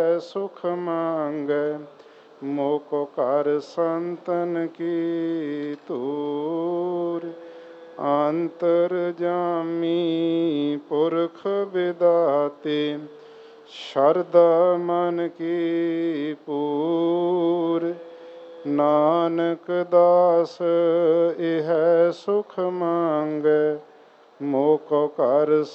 ਸੁਖ ਮੰਗੈ, ਮੋਕੋ ਕਰ ਸੰਤਨ ਕੀ ਤੂਰ। ਅੰਤਰ ਜਾਮੀ ਪੁਰਖ ਵਿਦਾਤੇ, ਸ਼ਰਧਾ ਮਨ ਕੀ ਪੂਰ। ਨਾਨਕ ਦਾਸ ਇਹ ਸੁਖ ਮੰਗੈ, ਮੋਕੋ ਕਰ